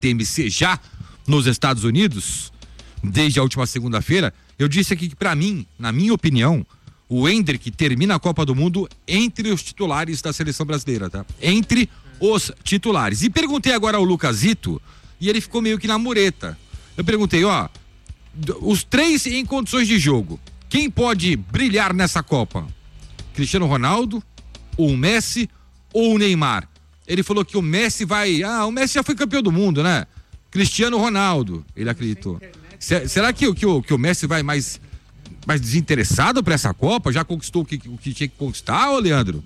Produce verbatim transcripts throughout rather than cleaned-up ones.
T M C já nos Estados Unidos, desde a última segunda-feira, eu disse aqui que para mim, na minha opinião, o Endrick termina a Copa do Mundo entre os titulares da seleção brasileira, tá? Entre os titulares. E perguntei agora ao Lucasito, e ele ficou meio que na mureta. Eu perguntei, ó, os três em condições de jogo, quem pode brilhar nessa Copa? Cristiano Ronaldo, o Messi ou o Neymar? Ele falou que o Messi vai, ah, o Messi já foi campeão do mundo, né? Cristiano Ronaldo, ele acreditou. Será que, que, o, que o Messi vai mais, mais desinteressado para essa Copa? Já conquistou o que, o que tinha que conquistar, ô Leandro?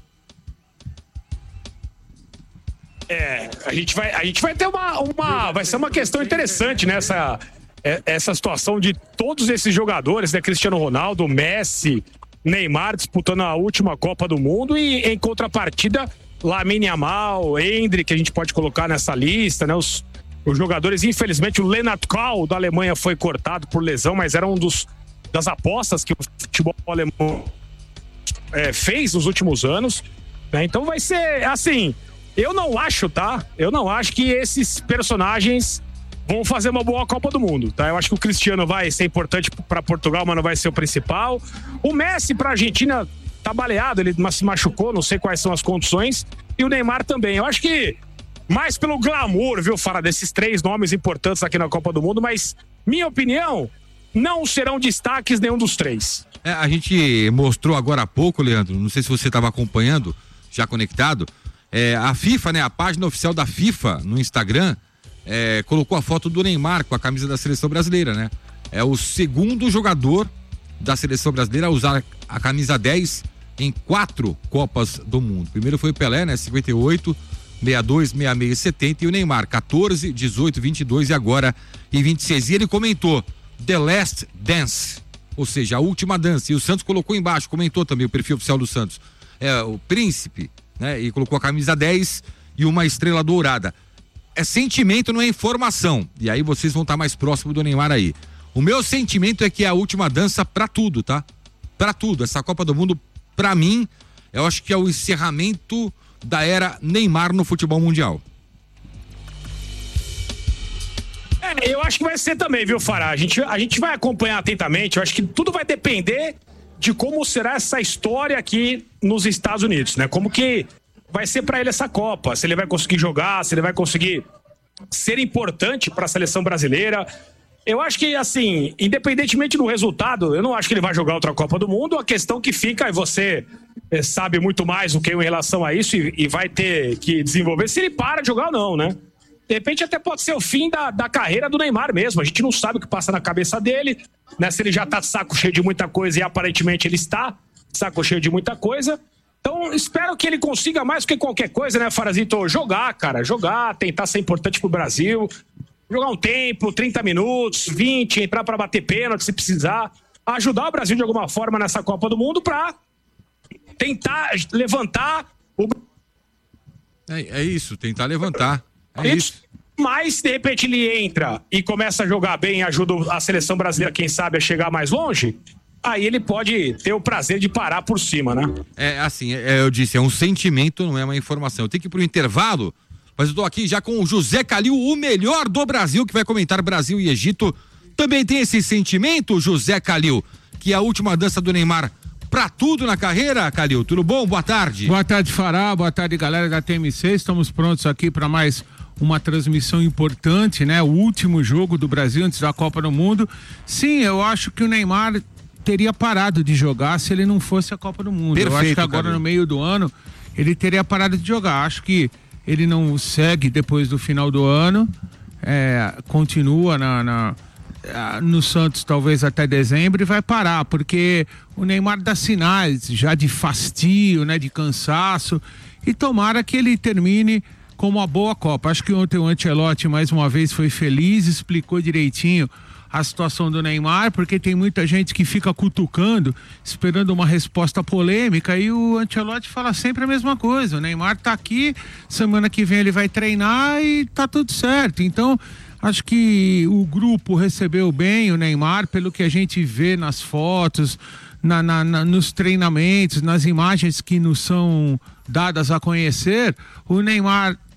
É, a gente vai, a gente vai ter uma, uma, vai ser uma questão interessante nessa, essa situação de todos esses jogadores, né? Cristiano Ronaldo, Messi, Neymar disputando a última Copa do Mundo e em contrapartida Lamine Yamal, Endrick, que a gente pode colocar nessa lista, né? Os, os jogadores, infelizmente o Lennart Kohl da Alemanha foi cortado por lesão, mas era um dos das apostas que o futebol alemão é, fez nos últimos anos, né? Então vai ser assim, eu não acho, tá? Eu não acho que esses personagens vão fazer uma boa Copa do Mundo, tá? Eu acho que o Cristiano vai ser importante para Portugal, mas não vai ser o principal. O Messi para a Argentina tá baleado, ele se machucou, não sei quais são as condições. E o Neymar também. Eu acho que mais pelo glamour, viu, Fara, desses três nomes importantes aqui na Copa do Mundo, mas minha opinião, não serão destaques nenhum dos três. É, a gente mostrou agora há pouco, Leandro, não sei se você estava acompanhando, já conectado, é, a FIFA, né, a página oficial da FIFA no Instagram, é, colocou a foto do Neymar com a camisa da seleção brasileira, né? É o segundo jogador da seleção brasileira a usar a camisa dez em quatro Copas do Mundo. Primeiro foi o Pelé, né? cinquenta e oito, sessenta e dois, sessenta e seis e setenta, e o Neymar, quatorze, dezoito, vinte e dois e agora em vinte e seis. E ele comentou The Last Dance, ou seja, a última dança. E o Santos colocou embaixo, comentou também o perfil oficial do Santos. É o Príncipe, né? E colocou a camisa dez e uma estrela dourada. É sentimento, não é informação. E aí vocês vão estar mais próximos do Neymar aí. O meu sentimento é que é a última dança pra tudo, tá? Pra tudo. Essa Copa do Mundo, pra mim, eu acho que é o encerramento da era Neymar no futebol mundial. É, eu acho que vai ser também, viu, Fará? A gente, a gente vai acompanhar atentamente. Eu acho que tudo vai depender de como será essa história aqui nos Estados Unidos, né? Como que vai ser pra ele essa Copa, se ele vai conseguir jogar, se ele vai conseguir ser importante para a seleção brasileira. Eu acho que, assim, independentemente do resultado, eu não acho que ele vai jogar outra Copa do Mundo. A questão que fica, e você é, sabe muito mais do que eu em relação a isso, e, e vai ter que desenvolver se ele para de jogar ou não, né? De repente até pode ser o fim da, da carreira do Neymar mesmo. A gente não sabe o que passa na cabeça dele, né? Se ele já tá de saco cheio de muita coisa, e aparentemente ele está de saco cheio de muita coisa. Então, espero que ele consiga mais do que qualquer coisa, né, Farazito? Jogar, cara, jogar, tentar ser importante pro Brasil, jogar um tempo, trinta minutos, vinte, entrar pra bater pênalti se precisar, ajudar o Brasil de alguma forma nessa Copa do Mundo pra tentar levantar o... É, é isso, tentar levantar, é isso. isso. Mas, de repente, ele entra e começa a jogar bem e ajuda a seleção brasileira, quem sabe, a chegar mais longe... Aí ele pode ter o prazer de parar por cima, né? É assim, é, eu disse, é um sentimento, não é uma informação. Eu tenho que ir pro intervalo, mas eu tô aqui já com o José Calil, o melhor do Brasil, que vai comentar Brasil e Egito. Também tem esse sentimento, José Calil, que é a última dança do Neymar pra tudo na carreira, Calil. Tudo bom? Boa tarde. Boa tarde, Fará. Boa tarde, galera da T M C. Estamos prontos aqui para mais uma transmissão importante, né? O último jogo do Brasil antes da Copa do Mundo. Sim, eu acho que o Neymar teria parado de jogar se ele não fosse a Copa do Mundo. Perfeito, eu acho que agora Calil, no meio do ano ele teria parado de jogar. Acho que ele não segue depois do final do ano, é, continua na, na, no Santos talvez até dezembro e vai parar, porque o Neymar dá sinais já de fastio, né, de cansaço, e tomara que ele termine com uma boa Copa. Acho que ontem o Ancelotti mais uma vez foi feliz, explicou direitinho a situação do Neymar, porque tem muita gente que fica cutucando, esperando uma resposta polêmica, e o Ancelotti fala sempre a mesma coisa. O Neymar tá aqui, semana que vem ele vai treinar e tá tudo certo. Então, acho que o grupo recebeu bem o Neymar, pelo que a gente vê nas fotos, na, na, na, nos treinamentos, nas imagens que nos são dadas a conhecer. O Neymar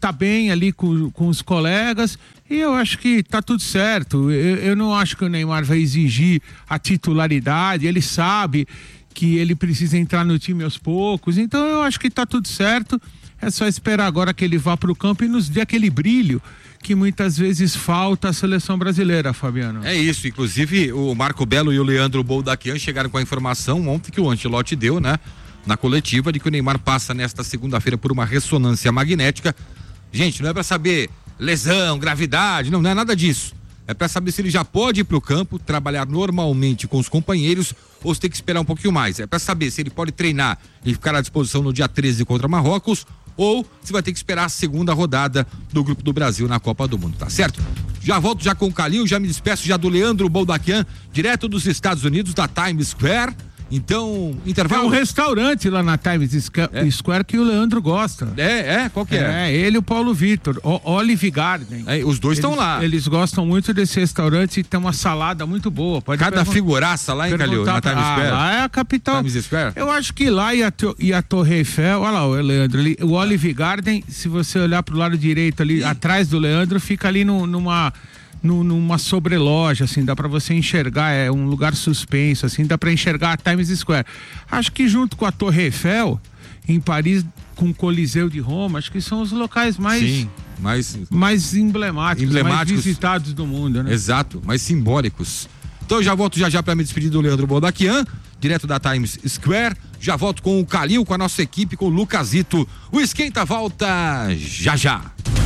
tá bem ali com, com os colegas e eu acho que tá tudo certo. Eu, eu não acho que o Neymar vai exigir a titularidade, ele sabe que ele precisa entrar no time aos poucos, então eu acho que tá tudo certo. É só esperar agora que ele vá pro campo e nos dê aquele brilho que muitas vezes falta à seleção brasileira, Fabiano. É isso, inclusive o Marco Belo e o Leandro Boldaquian chegaram com a informação ontem que o Ancelotti deu, né, na coletiva, de que o Neymar passa nesta segunda-feira por uma ressonância magnética. Gente, não é para saber lesão, gravidade, não, não é nada disso. É para saber se ele já pode ir pro campo, trabalhar normalmente com os companheiros ou se tem que esperar um pouquinho mais. É para saber se ele pode treinar e ficar à disposição no dia treze contra Marrocos ou se vai ter que esperar a segunda rodada do Grupo do Brasil na Copa do Mundo, tá certo? Já volto já com o Calil, já me despeço já do Leandro Boldaquian, direto dos Estados Unidos, da Times Square. Então, intervalo. É um restaurante lá na Times é. Square que o Leandro gosta. É, é, qual que é? É, ele e o Paulo Vitor, o Olive Garden. É, os dois estão lá. Eles gostam muito desse restaurante e tem uma salada muito boa. Pode Cada figuraça lá em Calil, na Times Square. Ah, lá é a capital. Times Square? Eu acho que lá e a, e a Torre Eiffel, olha lá o Leandro, ali, o Olive Garden, se você olhar pro lado direito ali, Sim. atrás do Leandro, fica ali no, numa... numa sobreloja, assim, dá pra você enxergar, é um lugar suspenso, assim, dá pra enxergar a Times Square. Acho que junto com a Torre Eiffel, em Paris, com o Coliseu de Roma, acho que são os locais mais, Sim, mais, mais emblemáticos, emblemáticos, mais visitados do mundo, né? Exato, mais simbólicos. Então eu já volto já já pra me despedir do Leandro Boldaquian, direto da Times Square. Já volto com o Calil, com a nossa equipe, com o Lucasito. O Esquenta volta já já.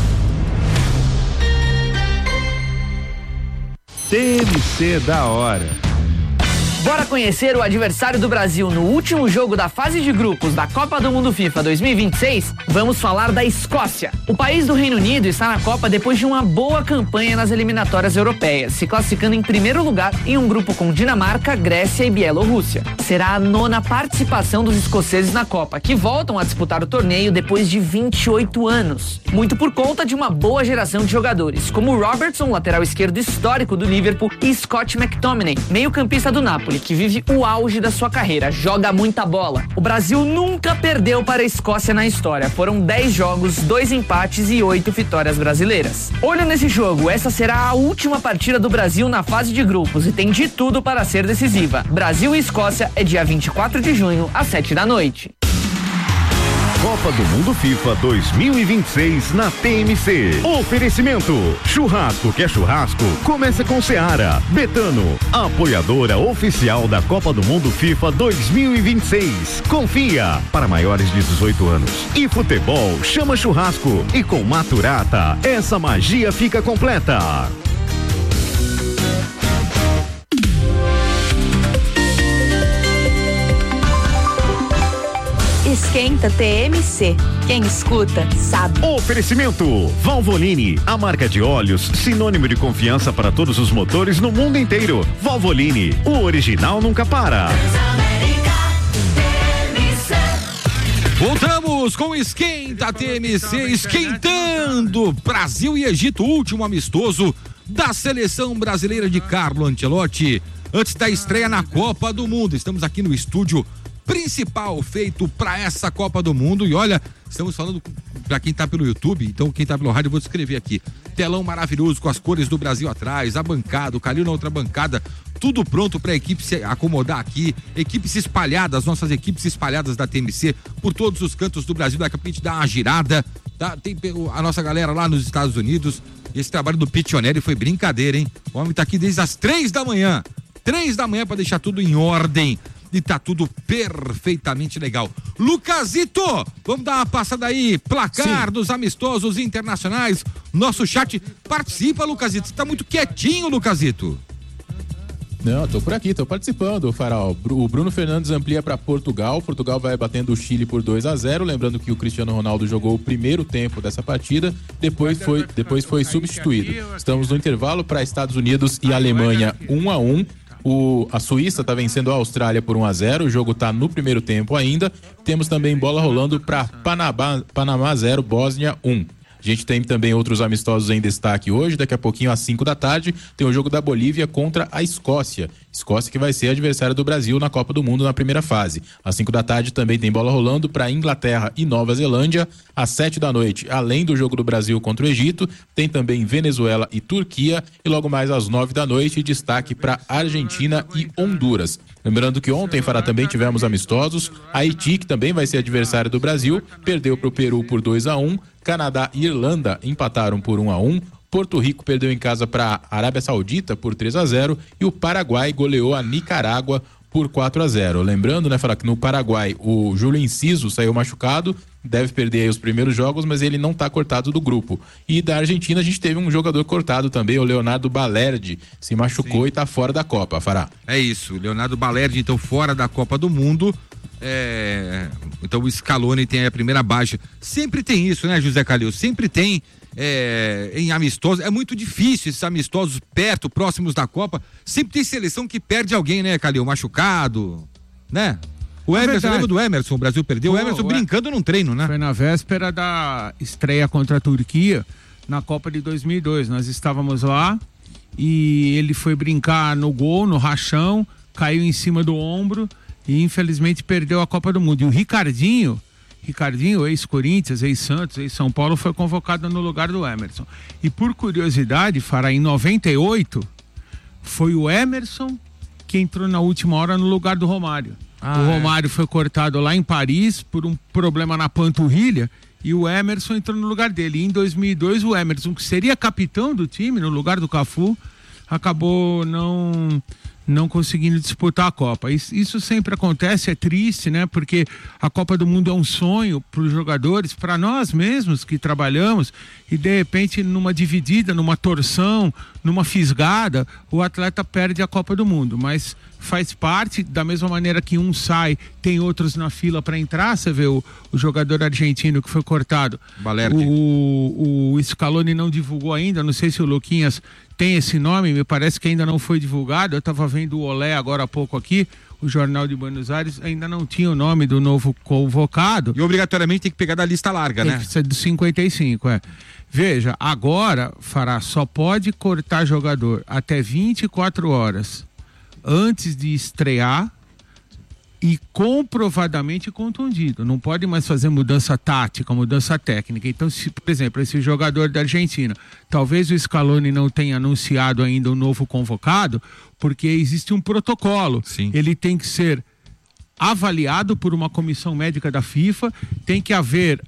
T M C da hora. Bora conhecer o adversário do Brasil no último jogo da fase de grupos da Copa do Mundo FIFA dois mil e vinte e seis? Vamos falar da Escócia. O país do Reino Unido está na Copa depois de uma boa campanha nas eliminatórias europeias, se classificando em primeiro lugar em um grupo com Dinamarca, Grécia e Bielorrússia. Será a nona participação dos escoceses na Copa, que voltam a disputar o torneio depois de vinte e oito anos. Muito por conta de uma boa geração de jogadores, como Robertson, lateral esquerdo histórico do Liverpool, e Scott McTominay, meio-campista do Napoli, que vive o auge da sua carreira, joga muita bola. O Brasil nunca perdeu para a Escócia na história. Foram dez jogos, dois empates e oito vitórias brasileiras. Olho nesse jogo, essa será a última partida do Brasil na fase de grupos e tem de tudo para ser decisiva. Brasil e Escócia é dia vinte e quatro de junho, às sete da noite. Copa do Mundo FIFA dois mil e vinte e seis na T M C. Oferecimento: churrasco que é churrasco, começa com Seara. Betano, apoiadora oficial da Copa do Mundo FIFA dois mil e vinte e seis. Confia, para maiores de dezoito anos. E futebol chama churrasco. E com Maturata, essa magia fica completa. Esquenta T M C. Quem escuta, sabe. Oferecimento: Valvoline, a marca de óleos sinônimo de confiança para todos os motores no mundo inteiro. Valvoline, o original nunca para. Voltamos com o Esquenta T M C, esquentando Brasil e Egito, último amistoso da seleção brasileira de Carlo Ancelotti, antes da estreia na Copa do Mundo. Estamos aqui no estúdio principal feito para essa Copa do Mundo e olha, estamos falando para quem tá pelo YouTube, então quem tá pelo rádio eu vou descrever aqui, telão maravilhoso com as cores do Brasil atrás, a bancada, o Calil na outra bancada, tudo pronto para a equipe se acomodar aqui, equipes espalhadas, nossas equipes espalhadas da T M C por todos os cantos do Brasil. Daqui a pouco a gente dá uma girada, tá? Tem a nossa galera lá nos Estados Unidos. Esse trabalho do Pitioneri foi brincadeira, hein? O homem tá aqui desde as três da manhã, três da manhã para deixar tudo em ordem. E tá tudo perfeitamente legal. Lucasito, vamos dar uma passada aí, placar Sim. dos amistosos internacionais. Nosso chat participa, Lucasito. Você tá muito quietinho, Lucasito. Não, tô por aqui, tô participando, Farol. O Bruno Fernandes amplia para Portugal. Portugal vai batendo o Chile por dois a zero. Lembrando que o Cristiano Ronaldo jogou o primeiro tempo dessa partida, depois foi, depois foi substituído. Estamos no intervalo para Estados Unidos e Alemanha um a um. O, a Suíça está vencendo a Austrália por um a zero, o jogo está no primeiro tempo ainda. Temos também bola rolando para Panamá, Panamá zero, Bósnia um. A gente tem também outros amistosos em destaque hoje. Daqui a pouquinho, às cinco da tarde, tem o jogo da Bolívia contra a Escócia. Escócia que vai ser adversária do Brasil na Copa do Mundo na primeira fase. Às cinco da tarde também tem bola rolando para Inglaterra e Nova Zelândia. Às sete da noite, além do jogo do Brasil contra o Egito, tem também Venezuela e Turquia. E logo mais às nove da noite, destaque para Argentina e Honduras. Lembrando que ontem, Fará, também tivemos amistosos. Haiti, que também vai ser adversário do Brasil, perdeu para o Peru por dois a um. Canadá e Irlanda empataram por um a um. Porto Rico perdeu em casa para a Arábia Saudita por três a zero e o Paraguai goleou a Nicarágua por quatro a zero. Lembrando, né, Fará, que no Paraguai o Júlio Enciso saiu machucado, deve perder aí os primeiros jogos, mas ele não está cortado do grupo. E da Argentina a gente teve um jogador cortado também, o Leonardo Balerdi, se machucou. Sim. E está fora da Copa, Fará. É isso, Leonardo Balerdi então fora da Copa do Mundo. É... Então o Scaloni tem a primeira baixa. Sempre tem isso, né, José Calil? Sempre tem. É, em amistosos, é muito difícil esses amistosos perto, próximos da Copa, sempre tem seleção que perde alguém, né, Calil? Machucado, né? O é Emerson, lembra do Emerson? O Brasil perdeu, Pô, o Emerson brincando num treino, né? Foi na véspera da estreia contra a Turquia na Copa de dois mil e dois, nós estávamos lá e ele foi brincar no gol, no rachão, caiu em cima do ombro e infelizmente perdeu a Copa do Mundo. E o Ricardinho Ricardinho, ex-Corinthians, ex-Santos, ex-São Paulo, foi convocado no lugar do Emerson. E por curiosidade, Fará, em noventa e oito, foi o Emerson que entrou na última hora no lugar do Romário. Ah, o Romário é. foi cortado lá em Paris por um problema na panturrilha e o Emerson entrou no lugar dele. E em dois mil e dois, o Emerson, que seria capitão do time, no lugar do Cafu, acabou não... não conseguindo disputar a Copa. Isso, isso sempre acontece, é triste, né? Porque a Copa do Mundo é um sonho para os jogadores, para nós mesmos que trabalhamos, e de repente numa dividida, numa torção, numa fisgada, o atleta perde a Copa do Mundo, mas faz parte, da mesma maneira que um sai, tem outros na fila para entrar. Você vê o, o jogador argentino que foi cortado, o, o Scaloni não divulgou ainda, não sei se o Luquinhas tem esse nome, me parece que ainda não foi divulgado. Eu estava vendo o Olé agora há pouco aqui, o Jornal de Buenos Aires, ainda não tinha o nome do novo convocado. E obrigatoriamente tem que pegar da lista larga, tem né? Tem que ser do cinquenta e cinco, é. Veja, agora, Fará, só pode cortar jogador até vinte e quatro horas antes de estrear e comprovadamente contundido. Não pode mais fazer mudança tática, mudança técnica. Então, se, por exemplo, esse jogador da Argentina, talvez o Scaloni não tenha anunciado ainda o novo convocado, porque existe um protocolo. Sim. Ele tem que ser avaliado por uma comissão médica da FIFA, tem que haver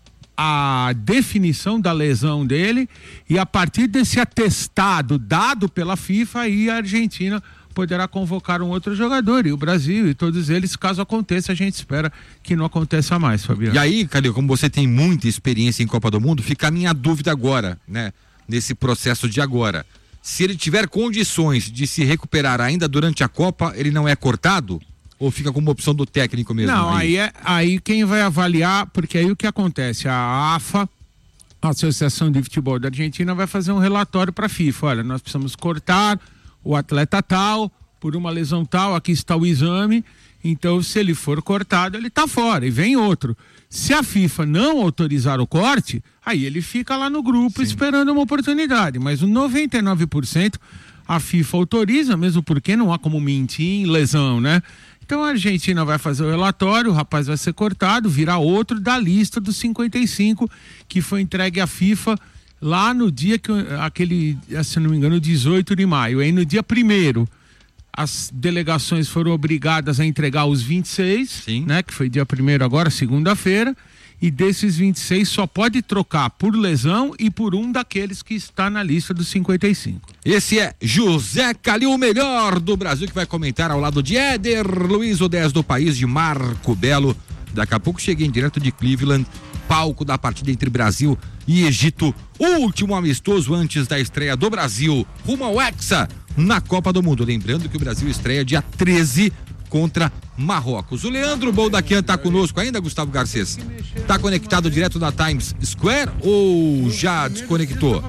a definição da lesão dele e a partir desse atestado dado pela FIFA, aí a Argentina poderá convocar um outro jogador, e o Brasil e todos eles, caso aconteça, a gente espera que não aconteça mais, Fabiano. E aí, Calil, como você tem muita experiência em Copa do Mundo, fica a minha dúvida agora, né? Nesse processo de agora. Se ele tiver condições de se recuperar ainda durante a Copa, ele não é cortado? Ou fica como opção do técnico mesmo? Não, aí, aí, é, aí quem vai avaliar, porque aí o que acontece? A AFA, a Associação de Futebol da Argentina, vai fazer um relatório para a FIFA. Olha, nós precisamos cortar o atleta tal, por uma lesão tal, aqui está o exame, então se ele for cortado, ele está fora, e vem outro. Se a FIFA não autorizar o corte, aí ele fica lá no grupo, sim, esperando uma oportunidade, mas o noventa e nove por cento a FIFA autoriza, mesmo porque não há como mentir em lesão, né? Então a Argentina vai fazer o relatório, o rapaz vai ser cortado, virá outro da lista dos cinquenta e cinco que foi entregue à FIFA lá no dia que, aquele, se não me engano, dezoito de maio. Aí no dia primeiro, as delegações foram obrigadas a entregar os vinte e seis, sim, né? Que foi dia primeiro agora, segunda-feira. E desses vinte e seis só pode trocar por lesão e por um daqueles que está na lista dos cinquenta e cinco. Esse é José Calil, o melhor do Brasil, que vai comentar ao lado de Éder Luiz, o dez do país, de Marco Belo. Daqui a pouco cheguei em direto de Cleveland, palco da partida entre Brasil e Egito, último amistoso antes da estreia do Brasil rumo ao Hexa na Copa do Mundo. Lembrando que o Brasil estreia dia treze contra Marrocos. O Leandro Boldaquian tá conosco ainda, Gustavo Garcês? Tá conectado direto da Times Square ou já desconectou?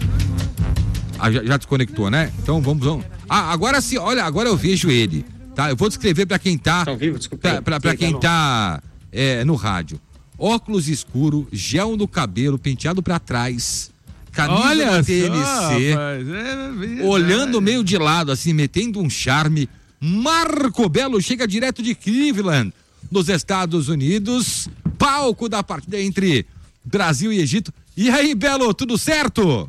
Ah, já, já desconectou, né? Então vamos, vamos. Ah, agora sim, olha, agora eu vejo ele, tá? Eu vou descrever para quem tá, pra, pra, pra quem tá é, no rádio. Óculos escuro, gel no cabelo, penteado para trás, Camisa Olha da só, T M C, rapaz, é olhando meio de lado, assim, metendo um charme. Marco Belo chega direto de Cleveland, nos Estados Unidos, palco da partida entre Brasil e Egito. E aí, Belo, tudo certo?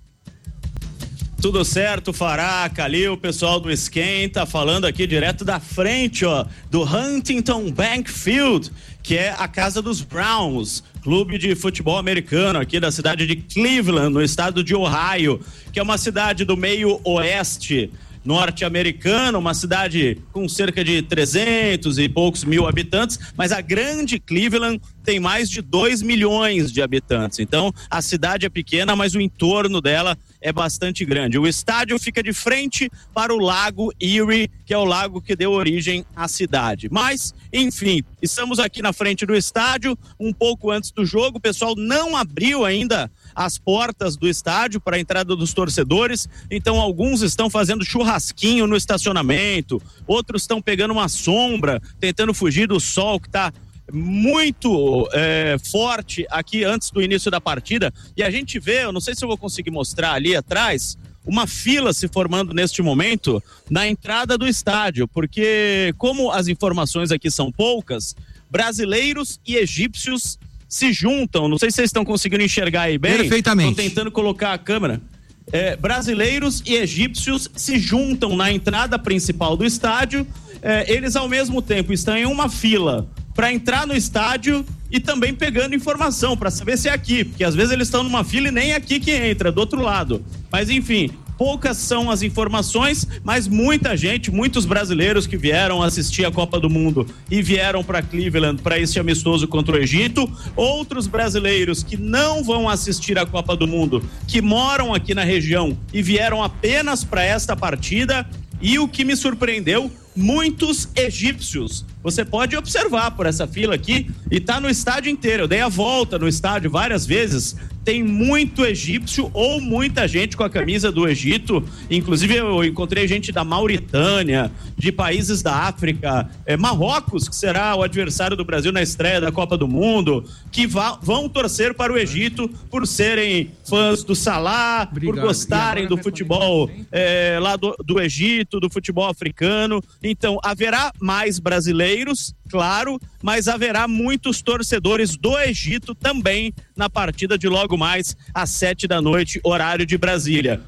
Tudo certo, Fará, Calil, pessoal do Esquenta, falando aqui direto da frente, ó, do Huntington Bank Field, que é a casa dos Browns, clube de futebol americano aqui da cidade de Cleveland, no estado de Ohio, que é uma cidade do meio oeste norte-americano, uma cidade com cerca de trezentos e poucos mil habitantes, mas a grande Cleveland tem mais de dois milhões de habitantes. Então, a cidade é pequena, mas o entorno dela é bastante grande. O estádio fica de frente para o Lago Erie, que é o lago que deu origem à cidade. Mas, enfim, estamos aqui na frente do estádio, um pouco antes do jogo. O pessoal não abriu ainda as portas do estádio para a entrada dos torcedores, então alguns estão fazendo churrasquinho no estacionamento, outros estão pegando uma sombra, tentando fugir do sol que está muito é, forte aqui antes do início da partida. E a gente vê, eu não sei se eu vou conseguir mostrar ali atrás, uma fila se formando neste momento na entrada do estádio, porque como as informações aqui são poucas, brasileiros e egípcios se juntam, não sei se vocês estão conseguindo enxergar aí bem. Perfeitamente. Estou tentando colocar a câmera. É, brasileiros e egípcios se juntam na entrada principal do estádio. É, eles ao mesmo tempo estão em uma fila para entrar no estádio e também pegando informação para saber se é aqui, porque às vezes eles estão numa fila e nem é aqui que entra, do outro lado. Mas enfim, poucas são as informações, mas muita gente, muitos brasileiros que vieram assistir a Copa do Mundo e vieram para Cleveland para esse amistoso contra o Egito, outros brasileiros que não vão assistir a Copa do Mundo, que moram aqui na região e vieram apenas para esta partida. E o que me surpreendeu, muitos egípcios. Você pode observar por essa fila aqui e tá no estádio inteiro. Eu dei a volta no estádio várias vezes. Tem muito egípcio ou muita gente com a camisa do Egito. Inclusive eu encontrei gente da Mauritânia, de países da África, é, Marrocos, que será o adversário do Brasil na estreia da Copa do Mundo, que vá, vão torcer para o Egito por serem fãs do Salah, Obrigado. por gostarem do futebol é, lá do, do Egito, do futebol africano. Então haverá mais brasileiros, claro, mas haverá muitos torcedores do Egito também na partida de logo mais às sete da noite, horário de Brasília.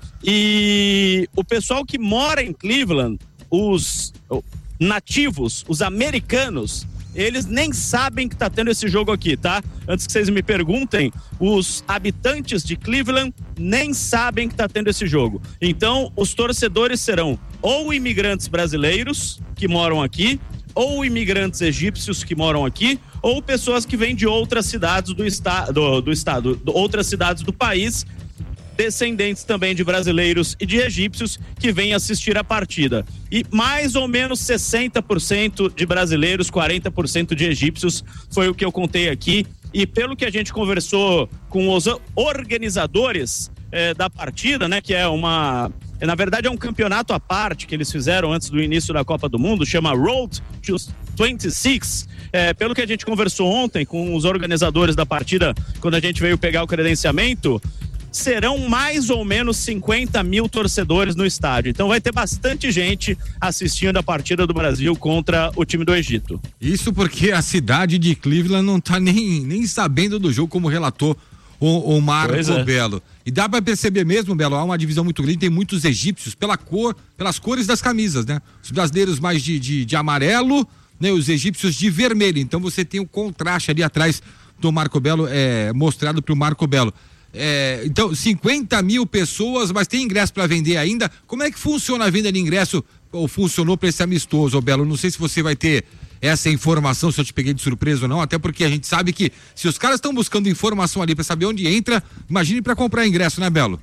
E o pessoal que mora em Cleveland, os nativos, os americanos, eles nem sabem que tá tendo esse jogo aqui, tá? Antes que vocês me perguntem, os habitantes de Cleveland nem sabem que tá tendo esse jogo. Então, os torcedores serão ou imigrantes brasileiros que moram aqui, ou imigrantes egípcios que moram aqui, ou pessoas que vêm de outras cidades do, esta, do, do estado, do, outras cidades do país, descendentes também de brasileiros e de egípcios que vêm assistir a partida. E mais ou menos sessenta por cento de brasileiros, quarenta por cento de egípcios, foi o que eu contei aqui. E pelo que a gente conversou com os organizadores eh, da partida, né, que é uma... Na verdade é um campeonato à parte que eles fizeram antes do início da Copa do Mundo, chama Road to vinte e seis. É, pelo que a gente conversou ontem com os organizadores da partida, quando a gente veio pegar o credenciamento, serão mais ou menos cinquenta mil torcedores no estádio. Então vai ter bastante gente assistindo a partida do Brasil contra o time do Egito. Isso porque a cidade de Cleveland não tá nem, nem sabendo do jogo, como relatou o, o Marco é. Belo. E dá para perceber mesmo, Belo, há uma divisão muito grande, tem muitos egípcios pela cor, pelas cores das camisas, né? Os brasileiros mais de, de, de amarelo, né? Os egípcios de vermelho. Então você tem o um contraste ali atrás do Marco Belo, é, mostrado pro Marco Belo. É, então, cinquenta mil pessoas, mas tem ingresso para vender ainda. Como é que funciona a venda de ingresso, ou funcionou para esse amistoso, Belo? Não sei se você vai ter essa informação, se eu te peguei de surpresa ou não, até porque a gente sabe que se os caras estão buscando informação ali para saber onde entra, imagine para comprar ingresso, né, Belo?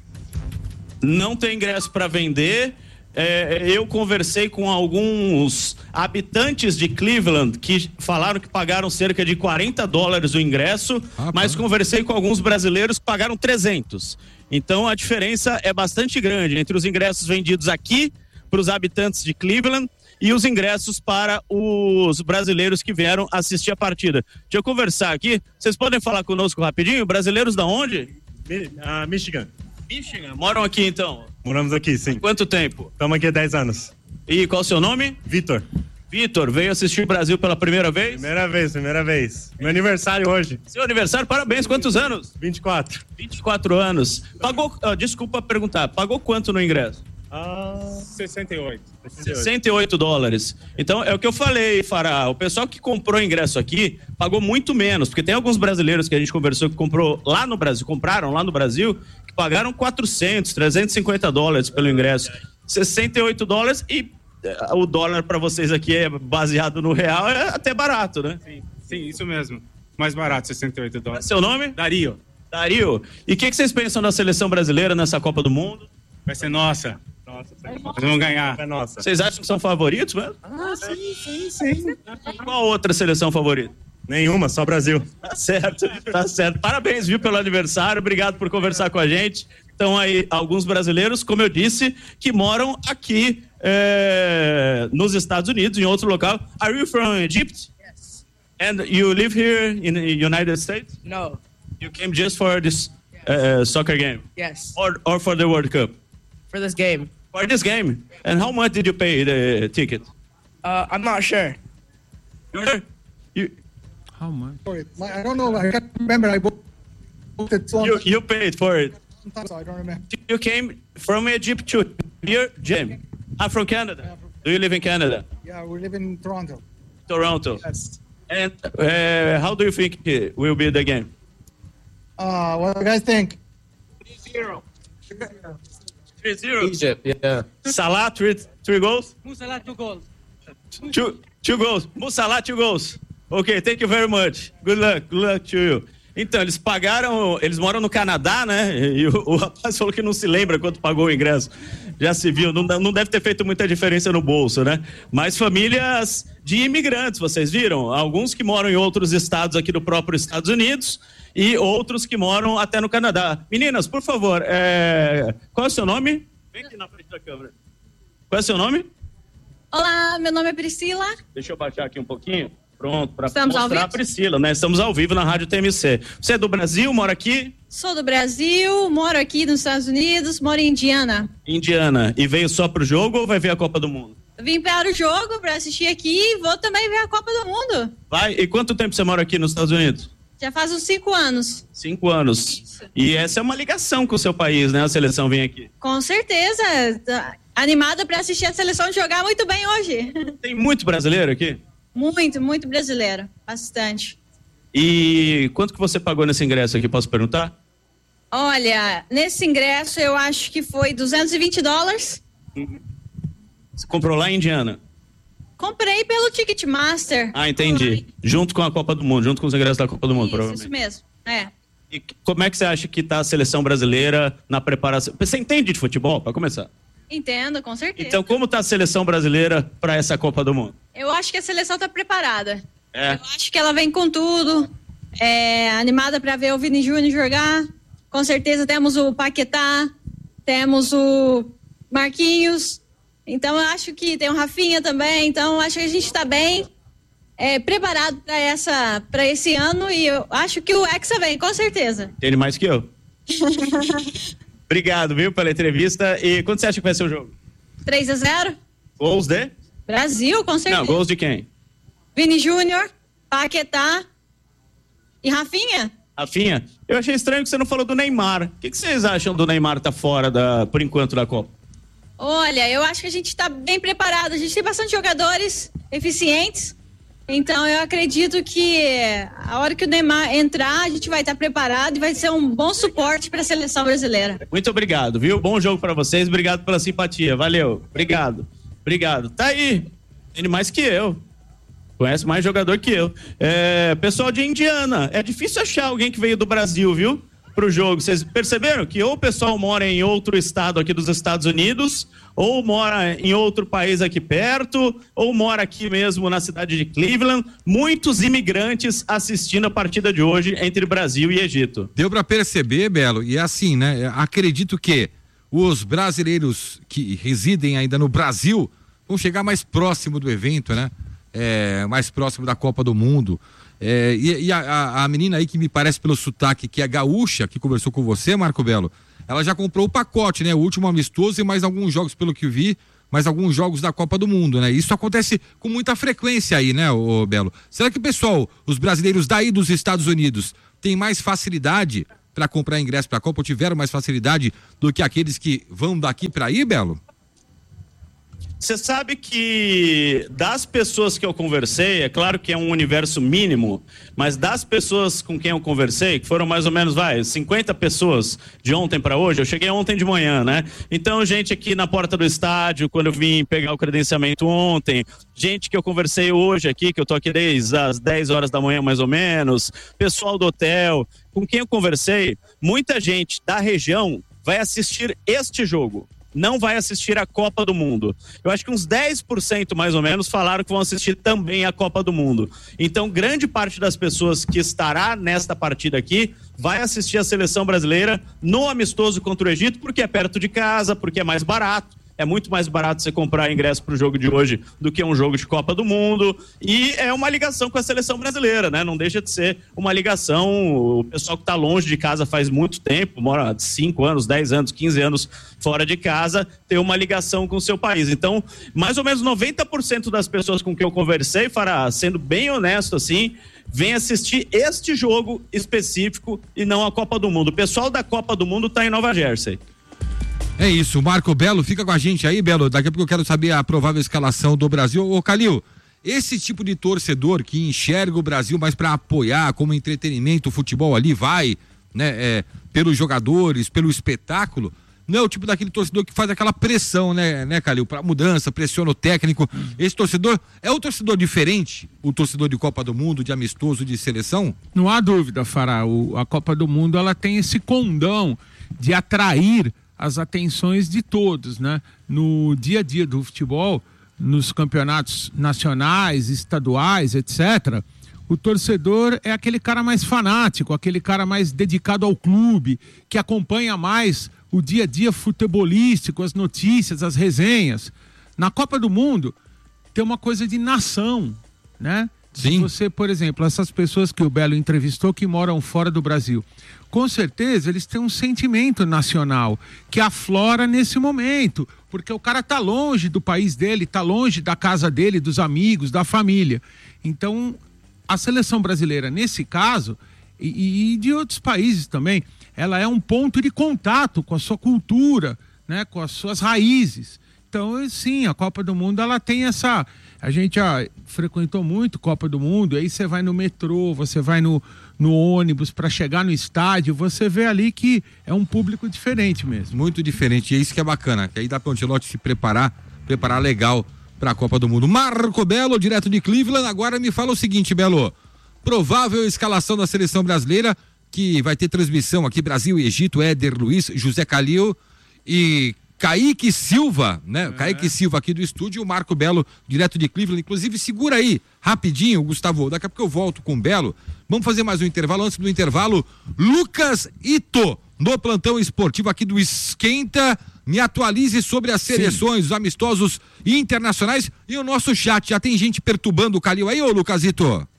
Não tem ingresso para vender. É, eu conversei com alguns habitantes de Cleveland que falaram que pagaram cerca de quarenta dólares o ingresso, ah, mas pô. conversei com alguns brasileiros que pagaram trezentos. Então a diferença é bastante grande entre os ingressos vendidos aqui para os habitantes de Cleveland e os ingressos para os brasileiros que vieram assistir a partida. Deixa eu conversar aqui. Vocês podem falar conosco rapidinho? Brasileiros da onde? Uh, Michigan. Michigan. Moram aqui, então? Moramos aqui, sim. Quanto tempo? Estamos aqui há dez anos. E qual o seu nome? Vitor. Vitor, veio assistir o Brasil pela primeira vez? Primeira vez, primeira vez. Meu aniversário hoje. Seu aniversário, parabéns. Quantos anos? vinte e quatro. vinte e quatro anos. Pagou, oh, desculpa perguntar, pagou quanto no ingresso? Ah, sessenta e oito. sessenta e oito dólares. Então, é o que eu falei, Fará. O pessoal que comprou ingresso aqui pagou muito menos, porque tem alguns brasileiros que a gente conversou que comprou lá no Brasil, compraram lá no Brasil, que pagaram quatrocentos, trezentos e cinquenta dólares pelo ingresso. sessenta e oito dólares e o dólar para vocês aqui é baseado no real, é até barato, né? Sim, sim, isso mesmo. Mais barato, sessenta e oito dólares. Seu nome? Dario. Dario. E o que, que vocês pensam da seleção brasileira nessa Copa do Mundo? Vai ser nossa. Nossa, nós vamos ganhar. É nossa. Vocês acham que são favoritos mesmo? Ah, sim, sim, sim. Qual outra seleção favorita? Nenhuma, só Brasil. Tá certo, tá certo. Parabéns, viu, pelo aniversário. Obrigado por conversar com a gente. Então aí, alguns brasileiros, como eu disse, que moram aqui é, nos Estados Unidos, em outro local. Are you from Egypt? Yes. And you live here in the United States? No. You came just for this uh, soccer game? Yes. Or, or for the World Cup? For this game. For this game? And how much did you pay the ticket? Uh, I'm not sure. Sure? You, How much? For it. I don't know. I can't remember. I booked it. So you, you paid for it? so I don't remember. You came from Egypt to here, Jim? I'm from Canada. Do you live in Canada? Yeah, we live in Toronto. Toronto. Yes. And uh, how do you think it will be the game? Uh, what do you guys think? three zero. three zero? Egypt, yeah. Salah, three, three goals? Musala, two goals. Two, two goals. Musala, two goals. Ok, thank you very much. Good luck, good luck to you. Então, eles pagaram, eles moram no Canadá, né? E o, o rapaz falou que não se lembra quanto pagou o ingresso. Já se viu, não, não deve ter feito muita diferença no bolso, né? Mas famílias de imigrantes, vocês viram? Alguns que moram em outros estados aqui do próprio Estados Unidos e outros que moram até no Canadá. Meninas, por favor, é... qual é o seu nome? Vem aqui na frente da câmera. Qual é o seu nome? Olá, meu nome é Priscila. Deixa eu baixar aqui um pouquinho. Pronto, para Estamos ao mostrar a vivo? Priscila, né? Estamos ao vivo na Rádio T M C. Você é do Brasil, mora aqui? Sou do Brasil, moro aqui nos Estados Unidos, moro em Indiana. Indiana. E veio só pro jogo ou vai ver a Copa do Mundo? Vim para o jogo para assistir aqui e vou também ver a Copa do Mundo. Vai. E quanto tempo você mora aqui nos Estados Unidos? Já faz uns cinco anos. Cinco anos. E essa é uma ligação com o seu país, né? A seleção vem aqui. Com certeza. Tá animada para assistir a seleção jogar muito bem hoje. Tem muito brasileiro aqui? Muito, muito brasileiro. Bastante. E quanto que você pagou nesse ingresso aqui, posso perguntar? Olha, nesse ingresso eu acho que foi duzentos e vinte dólares. Você comprou lá em Indiana? Comprei pelo Ticketmaster. Ah, entendi. Junto com a Copa do Mundo, junto com os ingressos da Copa do Mundo, Isso, provavelmente. isso mesmo. É. E como é que você acha que tá a seleção brasileira na preparação? Você entende de futebol, para começar? Entendo, com certeza. Então, como tá a seleção brasileira para essa Copa do Mundo? Eu acho que a seleção está preparada. É. Eu acho que ela vem com tudo. É, animada para ver o Vini Júnior jogar. Com certeza temos o Paquetá, temos o Marquinhos. Então eu acho que tem o Rafinha também. Então eu acho que a gente está bem é, preparado para essa, para esse ano e eu acho que o Hexa vem, com certeza. Entende mais que eu. Obrigado, viu, pela entrevista. E quanto você acha que vai ser o jogo? três a zero? Gols de? Brasil, com certeza. Não, gols de quem? Vini Júnior, Paquetá e Rafinha. Rafinha? Eu achei estranho que você não falou do Neymar. O que, que vocês acham do Neymar tá fora, da, por enquanto, da Copa? Olha, eu acho que a gente está bem preparado. A gente tem bastante jogadores eficientes. Então eu acredito que a hora que o Neymar entrar, a gente vai estar preparado e vai ser um bom suporte para a seleção brasileira. Muito obrigado, viu? Bom jogo para vocês. Obrigado pela simpatia. Valeu. Obrigado. Obrigado. Tá aí. Ele mais que eu. Conhece mais jogador que eu. É, pessoal de Indiana. É difícil achar alguém que veio do Brasil, viu? Pro jogo. Vocês perceberam que ou o pessoal mora em outro estado aqui dos Estados Unidos, ou mora em outro país aqui perto, ou mora aqui mesmo na cidade de Cleveland. Muitos imigrantes assistindo a partida de hoje entre Brasil e Egito. Deu para perceber, Belo, e assim, né? Acredito que os brasileiros que residem ainda no Brasil vão chegar mais próximo do evento, né? É, mais próximo da Copa do Mundo. É, e e a, a menina aí que me parece pelo sotaque que é gaúcha, que conversou com você, Marco Belo, ela já comprou o pacote, né? O último amistoso e mais alguns jogos, pelo que eu vi, mais alguns jogos da Copa do Mundo, né? Isso acontece com muita frequência aí, né, ô Belo? Será que, pessoal, os brasileiros daí dos Estados Unidos têm mais facilidade para comprar ingresso para a Copa, ou tiveram mais facilidade do que aqueles que vão daqui para aí, Belo? Você sabe que das pessoas que eu conversei, é claro que é um universo mínimo, mas das pessoas com quem eu conversei, que foram mais ou menos, vai, cinquenta pessoas de ontem para hoje, eu cheguei ontem de manhã, né? Então, gente aqui na porta do estádio, quando eu vim pegar o credenciamento ontem, gente que eu conversei hoje aqui, que eu tô aqui desde as dez horas da manhã mais ou menos, pessoal do hotel, com quem eu conversei, muita gente da região vai assistir este jogo. Não vai assistir a Copa do Mundo. Eu acho que uns dez por cento mais ou menos falaram que vão assistir também a Copa do Mundo. Então, grande parte das pessoas que estará nesta partida aqui vai assistir a seleção brasileira no amistoso contra o Egito, porque é perto de casa, porque é mais barato. É muito mais barato você comprar ingresso para o jogo de hoje do que um jogo de Copa do Mundo. E é uma ligação com a seleção brasileira, né? Não deixa de ser uma ligação. O pessoal que está longe de casa faz muito tempo, mora cinco anos, dez anos, quinze anos fora de casa, tem uma ligação com o seu país. Então, mais ou menos noventa por cento das pessoas com quem eu conversei, Fará, sendo bem honesto assim, vem assistir este jogo específico e não a Copa do Mundo. O pessoal da Copa do Mundo está em Nova Jersey. É isso, Marco Belo, fica com a gente aí, Belo, daqui a pouco eu quero saber a provável escalação do Brasil. Ô Calil, esse tipo de torcedor que enxerga o Brasil mais para apoiar como entretenimento, o futebol ali vai, né, é, pelos jogadores, pelo espetáculo, não é o tipo daquele torcedor que faz aquela pressão, né, né, Calil, pra mudança, pressiona o técnico. Esse torcedor é um torcedor diferente, o torcedor de Copa do Mundo, de amistoso, de seleção? Não há dúvida, Fará, o, a Copa do Mundo, ela tem esse condão de atrair as atenções de todos, né? No dia a dia do futebol, nos campeonatos nacionais, estaduais, etcétera, o torcedor é aquele cara mais fanático, aquele cara mais dedicado ao clube, que acompanha mais o dia a dia futebolístico, as notícias, as resenhas. Na Copa do Mundo, tem uma coisa de nação, né? Sim. Você, por exemplo, essas pessoas que o Belo entrevistou que moram fora do Brasil, com certeza eles têm um sentimento nacional que aflora nesse momento, porque o cara tá longe do país dele, tá longe da casa dele, dos amigos, da família. Então, a seleção brasileira, nesse caso, e, e de outros países também, ela é um ponto de contato com a sua cultura, né, com as suas raízes. Então, sim, a Copa do Mundo, ela tem essa... A gente ó, frequentou muito Copa do Mundo, aí você vai no metrô, você vai no, no ônibus para chegar no estádio, você vê ali que é um público diferente mesmo. Muito diferente, e é isso que é bacana, que aí dá para o Ancelotti se preparar, preparar legal para a Copa do Mundo. Marco Belo, direto de Cleveland, agora me fala o seguinte, Belo, provável escalação da seleção brasileira, que vai ter transmissão aqui, Brasil e Egito, Éder Luiz, José Calil e... Kaique Silva, né? É. Kaique Silva aqui do estúdio, o Marco Belo, direto de Cleveland. Inclusive, segura aí, rapidinho, Gustavo, daqui a pouco eu volto com o Belo. Vamos fazer mais um intervalo. Antes do intervalo, Lucas Ito, no plantão esportivo aqui do Esquenta. Me atualize sobre as seleções, Sim. os amistosos internacionais e o nosso chat. Já tem gente perturbando o Calil aí, ô Lucas Ito?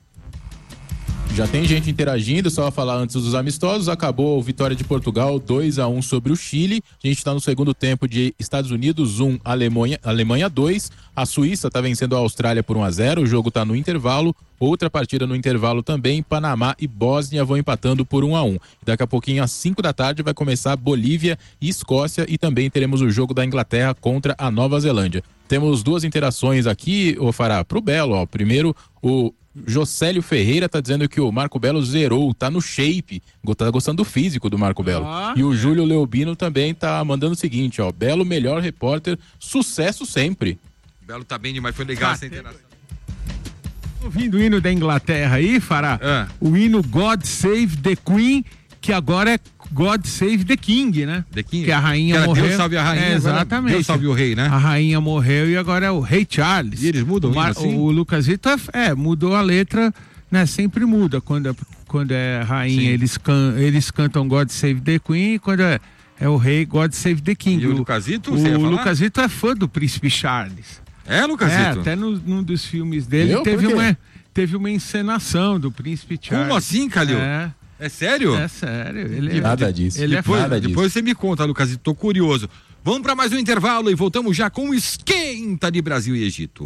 Já tem gente interagindo, só falar antes dos amistosos, acabou a vitória de Portugal, dois a um sobre o Chile, a gente está no segundo tempo de Estados Unidos um, Alemanha, Alemanha dois, a Suíça está vencendo a Austrália por um a zero, o jogo está no intervalo, outra partida no intervalo também, Panamá e Bósnia vão empatando por um a um. Daqui a pouquinho, às cinco da tarde, vai começar Bolívia e Escócia e também teremos o jogo da Inglaterra contra a Nova Zelândia. Temos duas interações aqui, ô Fará, pro Belo, ó. Primeiro, o Jocélio Ferreira tá dizendo que o Marco Belo zerou, tá no shape, tá gostando do físico do Marco Belo. Ah, e o é. Júlio Leobino também tá mandando o seguinte, ó, Belo, melhor repórter, sucesso sempre. Belo tá bem demais, foi legal ah, essa interação. Ouvindo o hino da Inglaterra aí, Fará, é. o hino God Save the Queen, que agora é God Save the King, né? The King. Que a rainha Cara, morreu. Deus salve a rainha. É, exatamente. Deus salve o rei, né? A rainha morreu e agora é o rei Charles. E eles mudam o, Mar... assim? o Lucas Ito, é, mudou a letra, né? Sempre muda. Quando é, quando é rainha, eles, can... eles cantam God Save the Queen e quando é, é o rei, God Save the King. E o, o Lucas Ito, O Lucas Ito é fã do príncipe Charles. É, Lucas É, Ito? até no, num dos filmes dele Eu? teve uma... teve uma encenação do Príncipe Charles. Como assim, Calil? É. É sério? É sério. Ele Nada disso. Ele depois, é nada disso. depois você me conta, Lucas, tô curioso. Vamos para mais um intervalo e voltamos já com o Esquenta de Brasil e Egito.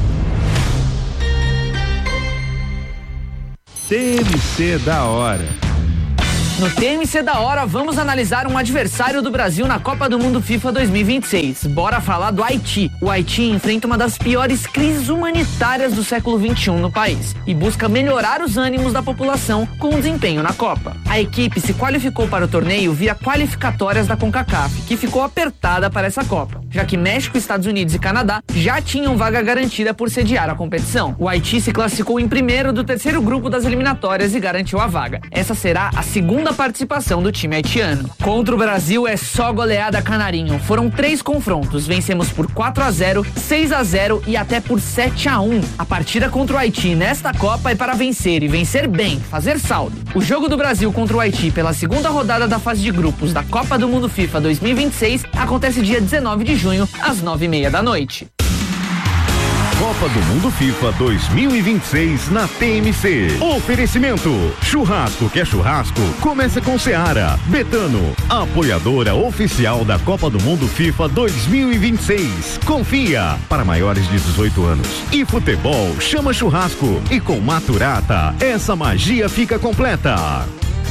T M C da hora. No T M C da hora, vamos analisar um adversário do Brasil na Copa do Mundo FIFA dois mil e vinte e seis. Bora falar do Haiti. O Haiti enfrenta uma das piores crises humanitárias do século vinte e um no país e busca melhorar os ânimos da população com o desempenho na Copa. A equipe se qualificou para o torneio via qualificatórias da CONCACAF, que ficou apertada para essa Copa, já que México, Estados Unidos e Canadá já tinham vaga garantida por sediar a competição. O Haiti se classificou em primeiro do terceiro grupo das eliminatórias e garantiu a vaga. Essa será a segunda participação do time haitiano. Contra o Brasil é só goleada canarinho. Foram três confrontos, vencemos por quatro a zero, seis a zero e até por sete a um. A partida contra o Haiti nesta Copa é para vencer e vencer bem, fazer saldo. O jogo do Brasil contra o Haiti pela segunda rodada da fase de grupos da Copa do Mundo FIFA dois mil e vinte e seis acontece dia dezenove de junho, às nove e meia da noite. Copa do Mundo FIFA dois mil e vinte e seis na T M C. Oferecimento: churrasco que é churrasco, começa com Seara. Betano, apoiadora oficial da Copa do Mundo FIFA dois mil e vinte e seis. Confia, para maiores de dezoito anos. E futebol chama churrasco. E com Maturata, essa magia fica completa.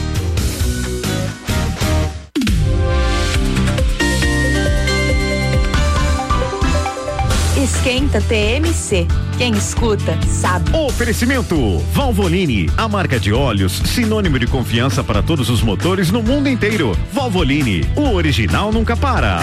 Esquenta T M C. Quem escuta, sabe. Oferecimento: Valvoline, a marca de óleos sinônimo de confiança para todos os motores no mundo inteiro. Valvoline, o original nunca para.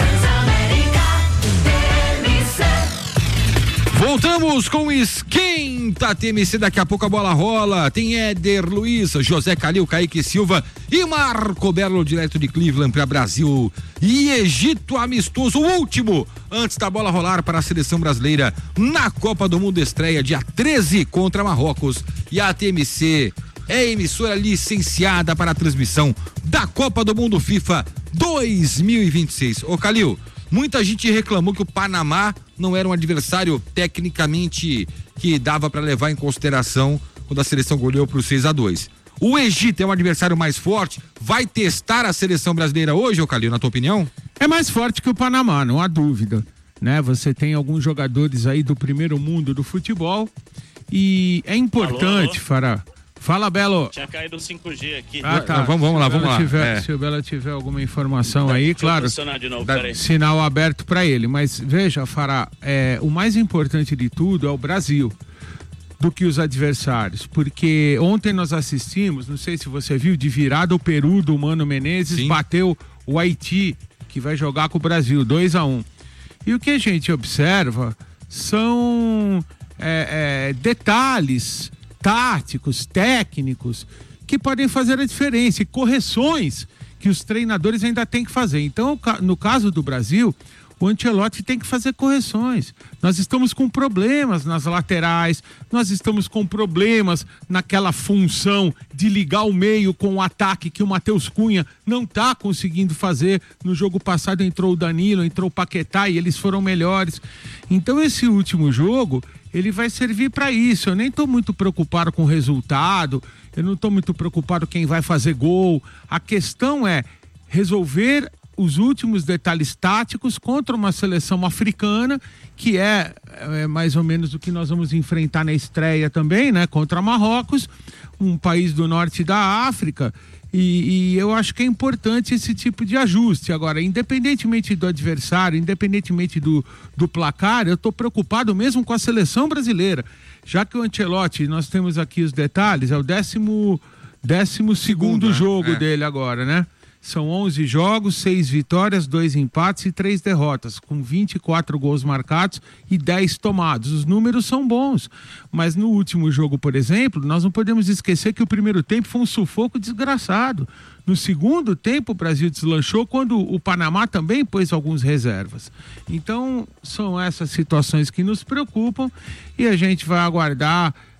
Voltamos com o Esquenta T M C, daqui a pouco a bola rola, tem Éder Luiz, José Calil, Kaique Silva e Marco Belo, direto de Cleveland para Brasil e Egito, amistoso, o último, antes da bola rolar para a seleção brasileira na Copa do Mundo, estreia dia treze contra Marrocos, e a T M C é emissora licenciada para a transmissão da Copa do Mundo FIFA dois mil e vinte e seis. Ô Calil, muita gente reclamou que o Panamá não era um adversário tecnicamente que dava para levar em consideração quando a seleção goleou para o seis a dois. O Egito é um adversário mais forte, vai testar a seleção brasileira hoje, ô Calil, na tua opinião? É mais forte que o Panamá, não há dúvida, né? Você tem alguns jogadores aí do primeiro mundo do futebol e é importante, alô, alô? Fará. Fala, Belo. Tinha caído o cinco G aqui. Ah, tá. Não, vamos, vamos lá, vamos lá. Tiver, é. Se o Belo tiver alguma informação dá, aí, claro, de novo, dá sinal aberto para ele. Mas veja, Fará, é, o mais importante de tudo é o Brasil do que os adversários. Porque ontem nós assistimos, não sei se você viu, de virada o Peru do Mano Menezes, sim, bateu o Haiti, que vai jogar com o Brasil, dois a um. E o que a gente observa são é, é, detalhes táticos, técnicos, que podem fazer a diferença e correções que os treinadores ainda têm que fazer. Então, no caso do Brasil, o Ancelotti tem que fazer correções. Nós estamos com problemas nas laterais, nós estamos com problemas naquela função de ligar o meio com o ataque que o Matheus Cunha não está conseguindo fazer. No jogo passado entrou o Danilo, entrou o Paquetá e eles foram melhores. Então esse último jogo, ele vai servir para isso. Eu nem estou muito preocupado com o resultado, eu não estou muito preocupado quem vai fazer gol. A questão é resolver os últimos detalhes táticos contra uma seleção africana, que é, é mais ou menos o que nós vamos enfrentar na estreia também, né? Contra Marrocos, um país do norte da África, e, e eu acho que é importante esse tipo de ajuste. Agora, independentemente do adversário, independentemente do, do placar, eu estou preocupado mesmo com a seleção brasileira, já que o Ancelotti, nós temos aqui os detalhes, é o décimo, décimo segundo, segundo jogo, né? Dele agora, né? São onze jogos, seis vitórias, dois empates e três derrotas, com vinte e quatro gols marcados e dez tomados. Os números são bons, mas no último jogo, por exemplo, nós não podemos esquecer que o primeiro tempo foi um sufoco desgraçado. No segundo tempo, o Brasil deslanchou quando o Panamá também pôs alguns reservas. Então, são essas situações que nos preocupam e a gente vai aguardar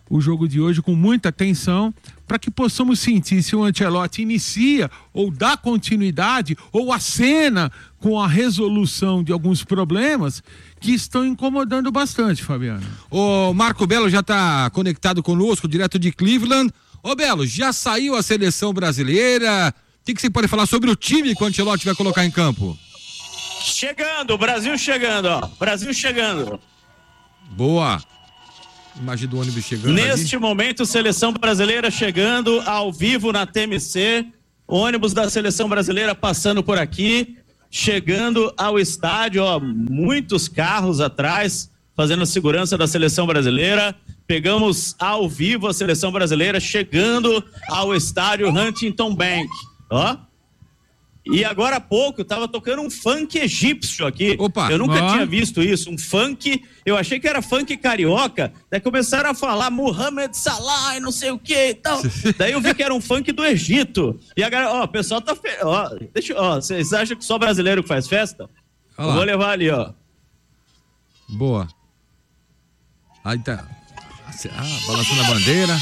o jogo de hoje com muita atenção para que possamos sentir se o Ancelotti inicia ou dá continuidade ou acena com a resolução de alguns problemas que estão incomodando bastante, Fabiano. O Marco Belo já está conectado conosco, direto de Cleveland. Ô Belo, já saiu a seleção brasileira? O que, que você pode falar sobre o time que o Ancelotti vai colocar em campo? Chegando, Brasil chegando, ó. Brasil chegando. Boa. Imagina o ônibus chegando. Neste ali. momento, seleção brasileira chegando ao vivo na T M C. Ônibus da seleção brasileira passando por aqui, chegando ao estádio, ó. Muitos carros atrás, fazendo a segurança da seleção brasileira. Pegamos ao vivo a seleção brasileira chegando ao estádio Huntington Bank, ó. E agora há pouco tava tocando um funk egípcio aqui. Opa, eu nunca ó. tinha visto isso, um funk, eu achei que era funk carioca, daí começaram a falar Mohamed Salah e não sei o que e tal. Daí eu vi que era um funk do Egito. E agora, ó, o pessoal tá, fe... ó, deixa, ó, vocês acham que só brasileiro que faz festa? Olha Eu lá. vou levar ali, ó. Boa. Aí tá. Ah, balançando a bandeira.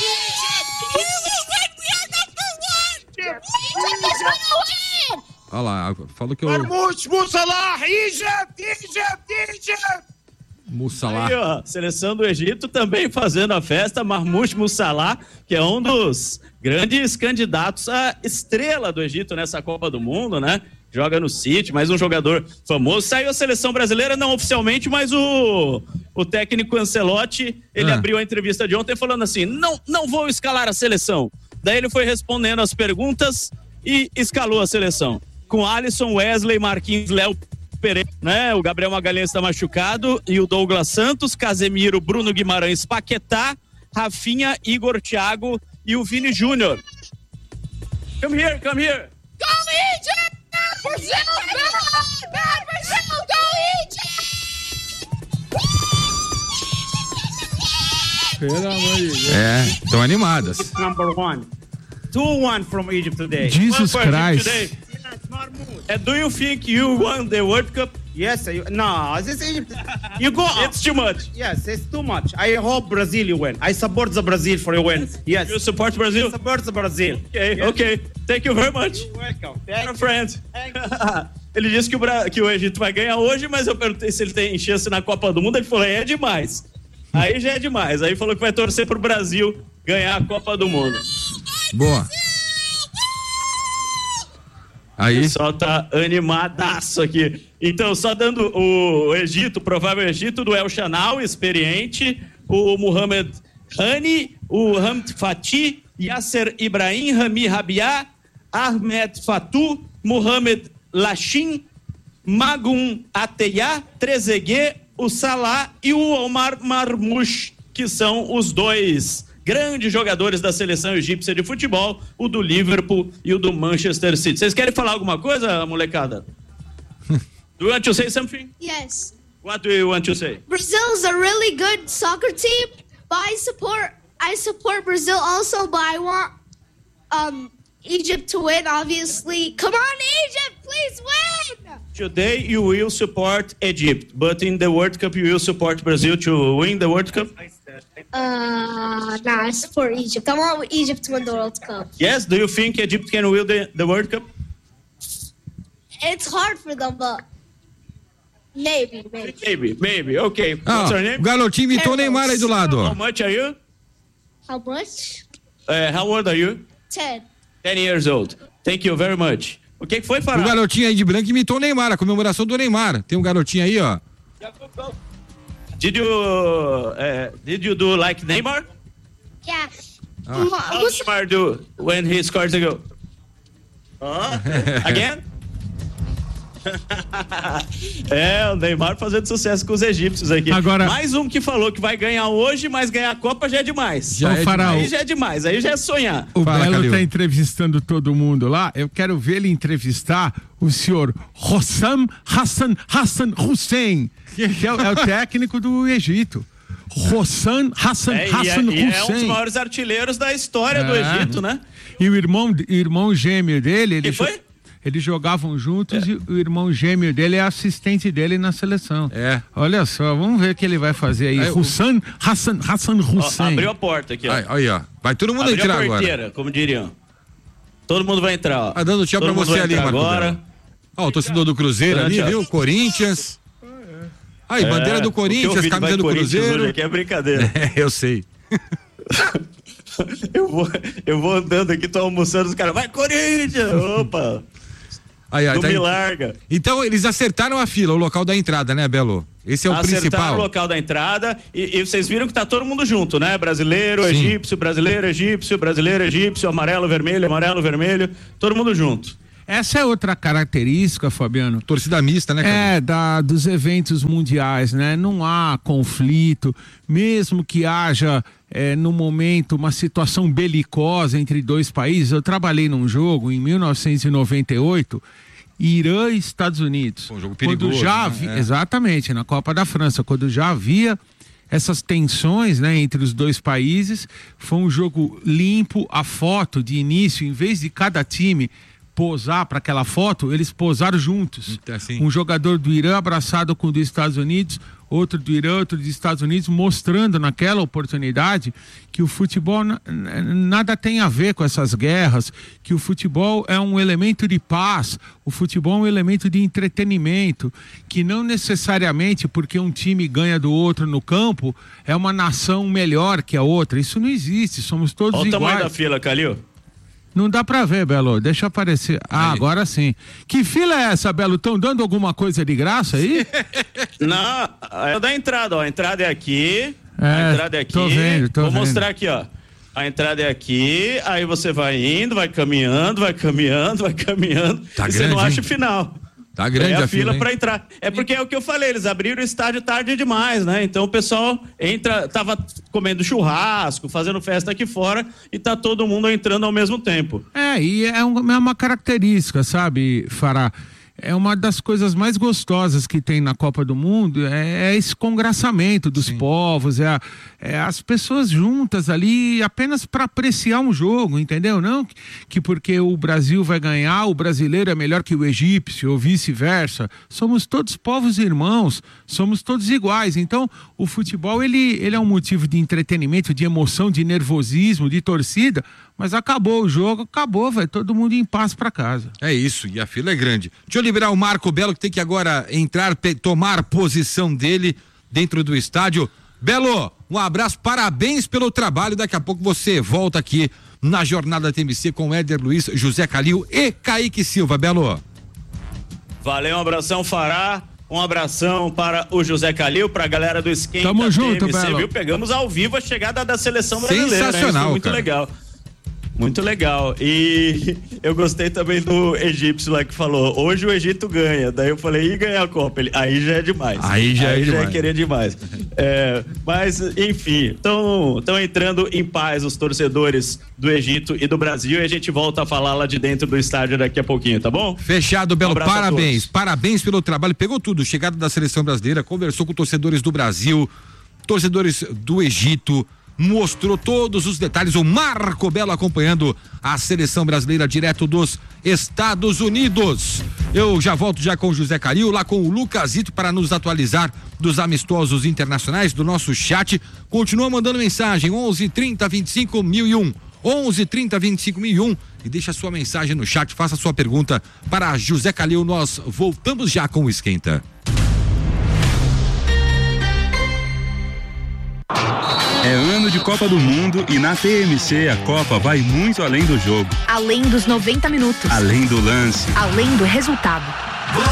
Olha lá, falou que eu... Marmoush, Mussalah, Egypt, Egypt, Egypt! Mussalah. Aí, ó, seleção do Egito também fazendo a festa, Marmoush Mussalah, que é um dos grandes candidatos à estrela do Egito nessa Copa do Mundo, né? Joga no City, mais um jogador famoso. Saiu a seleção brasileira, não oficialmente, mas o, o técnico Ancelotti, ele Ah. abriu a entrevista de ontem falando assim, não, não vou escalar a seleção. Daí ele foi respondendo as perguntas e escalou a seleção. Com Alisson, Wesley, Marquinhos, Léo Pereira, né? O Gabriel Magalhães está machucado e o Douglas Santos, Casemiro, Bruno Guimarães, Paquetá, Rafinha, Igor, Thiago e o Vini Júnior. Come here, come here. Go Egypt! Brazil, go! Brazil, go Egypt! Pelo amor de Deus. É, estão animadas. Number one. two one from Egypt today. Jesus One for Egypt Christ. today. And do you think you won the World Cup? Yes, I, no, this Egypt. You go. It's too much. Yes, it's too much. I hope Brazil you win. I support the Brazil for a win. Yes. You support Brazil? I support the Brazil. Okay, Yes. okay. Thank you very much. You're welcome. Our friend. Ele disse que o, Bra... que o Egito vai ganhar hoje, mas eu perguntei se ele tem chance na Copa do Mundo. Ele falou, é demais. Aí já é demais. Aí falou que vai torcer pro Brasil ganhar a Copa do Mundo. Boa. Aí. O pessoal tá animadaço aqui. Então, só dando o Egito, o provável Egito do El Chanal, experiente, o Mohamed Hani, o Hamd Fatih, Yasser Ibrahim, Rami Rabia, Ahmed Fatou, Mohamed Lachin, Magum Ateya, Trezeguet, o Salah e o Omar Marmoush, que são os dois grandes jogadores da seleção egípcia de futebol, o do Liverpool e o do Manchester City. Vocês querem falar alguma coisa, molecada? Do you want to say something? Yes. What do you want to say? Brazil is a really good soccer team, but I support I support Brazil also, but I want um Egypt to win, obviously. Come on, Egypt, please win! Today you will support Egypt, but in the World Cup you will support Brazil to win the World Cup? Uh, nah, I support Egypt. I want Egypt to win the World Cup. Yes, do you think Egypt can win the, the World Cup? It's hard for them, but maybe, maybe. Maybe, maybe, okay. Ah, What's your name? o garotinho imitou o Neymar aí do lado, How ó. much are you? How much? Uh, how old are you? Ten. ten years old. Thank you very much. O que que foi, O Fará? garotinho aí de branco imitou o Neymar, a comemoração do Neymar. Tem um garotinho aí, ó. Did you uh, did you do like Neymar? Yeah. Ah. How did Neymar do when he scores a goal? Oh, again? É, o Neymar fazendo sucesso com os egípcios aqui. Agora- Mais um que falou que vai ganhar hoje, mas ganhar a Copa já é demais. Já é Faraó. Aí já é demais, aí já é sonhar. O Fala, Belo Calil. está entrevistando todo mundo lá. Eu quero ver ele entrevistar o senhor Hossam Hassan Hassan Hussein, que é o, é o técnico do Egito. Hossam Hassan É, e é, Hassan e é um dos Hussein. maiores artilheiros da história do É. Egito, né? E o irmão, irmão gêmeo dele, ele, Quem jo- foi? Eles jogavam juntos é. e o irmão gêmeo dele é assistente dele na seleção. É. Olha só, vamos ver o que ele vai fazer aí. É, Hassan, Hassan, Hassan Hussein. Ó, abriu a porta aqui, ó. Aí, aí, ó. Vai todo mundo abriu entrar a porteira, agora. como diriam. Todo mundo vai entrar, ó. Tá dando tchau todo pra você ali, Marco. Agora. Ó, o torcedor do Cruzeiro ali, viu? Corinthians. Aí, é, bandeira do Corinthians, camisa do Cruzeiro. Hoje aqui é brincadeira. É, eu sei. eu, vou, eu vou andando aqui, tô almoçando, os caras, vai Corinthians! Opa! Aí, aí, não tá me em... larga. Então, eles acertaram a fila, o local da entrada, né, Belo? Esse é o acertaram principal. Acertaram o local da entrada e, e vocês viram que tá todo mundo junto, né? Brasileiro, Sim. egípcio, brasileiro, egípcio, brasileiro, egípcio, amarelo, vermelho, amarelo, vermelho, todo mundo junto. Essa é outra característica, Fabiano. Torcida mista, né, cara? É, da, dos eventos mundiais, né? Não há conflito, mesmo que haja, é, no momento, uma situação belicosa entre dois países. Eu trabalhei num jogo em mil novecentos e noventa e oito, Irã e Estados Unidos. Um jogo perigoso, quando já né? havia, É. Exatamente, na Copa da França, quando já havia essas tensões, né, entre os dois países, foi um jogo limpo. A foto de início, em vez de cada time posar para aquela foto, eles posaram juntos. Então, assim. Um jogador do Irã abraçado com o dos Estados Unidos, outro do Irã, outro dos Estados Unidos, mostrando naquela oportunidade que o futebol na- nada tem a ver com essas guerras, que o futebol é um elemento de paz, o futebol é um elemento de entretenimento, que não necessariamente porque um time ganha do outro no campo é uma nação melhor que a outra. Isso não existe, somos todos Olha o iguais. tamanho da fila, Calil. Não dá pra ver, Belo. Deixa aparecer. Ah, Aí. agora sim. Que fila é essa, Belo? Estão dando alguma coisa de graça aí? Não, é da entrada, ó. A entrada é aqui. É, a entrada é aqui. tô vendo, tô Vou vendo. mostrar aqui, ó. A entrada é aqui, aí você vai indo, vai caminhando, vai caminhando, vai caminhando. Tá e você grande, não acha hein? o final. Tá grande é a, a fila, fila, pra hein? entrar. É porque é o que eu falei, eles abriram o estádio tarde demais, né? Então o pessoal entra, tava comendo churrasco, fazendo festa aqui fora e tá todo mundo entrando ao mesmo tempo. É, e é, um- é uma característica, sabe, Fará? É uma das coisas mais gostosas que tem na Copa do Mundo, é, é esse congraçamento dos povos, é, a- é as pessoas juntas ali apenas para apreciar um jogo, entendeu? Não que, que porque o Brasil vai ganhar, o brasileiro é melhor que o egípcio, ou vice-versa. Somos todos povos irmãos, somos todos iguais. Então, o futebol, ele, ele é um motivo de entretenimento, de emoção, de nervosismo, de torcida, mas acabou o jogo, acabou, vai todo mundo em paz para casa. É isso, e a fila é grande. Deixa eu liberar o Marco Belo, que tem que agora entrar, pe- tomar posição dele dentro do estádio. Belo, um abraço, parabéns pelo trabalho. Daqui a pouco você volta aqui na Jornada T M C com Éder Luiz, José Calil e Kaique Silva. Belo. Valeu, um abração, Fará. Um abração para o José Calil, para a galera do Esquenta Tamo junto, T M C, Belo. viu? Pegamos ao vivo a chegada da seleção brasileira. né? Isso Sensacional, foi muito cara. legal. Muito legal. E eu gostei também do egípcio lá que falou, hoje o Egito ganha. Daí eu falei, e ganha a Copa? Ele, aí já é demais. Aí já é aí já demais. é querer demais. É, mas, enfim, estão entrando em paz os torcedores do Egito e do Brasil e a gente volta a falar lá de dentro do estádio daqui a pouquinho, tá bom? Fechado, Belo, Um abraço a parabéns, todos. parabéns pelo trabalho, pegou tudo, chegada da seleção brasileira, conversou com torcedores do Brasil, torcedores do Egito, mostrou todos os detalhes, o Marco Belo acompanhando a seleção brasileira direto dos Estados Unidos. Eu já volto já com o José Calil, lá com o Lucasito para nos atualizar dos amistosos internacionais do nosso chat. Continua mandando mensagem, onze trinta vinte e cinco mil e um. onze trinta vinte e cinco mil e um e deixa sua mensagem no chat, faça sua pergunta para José Calil. Nós voltamos já com o Esquenta. É ano de Copa do Mundo e na T M C a Copa vai muito além do jogo, Além dos noventa minutos. além do lance, Além do resultado.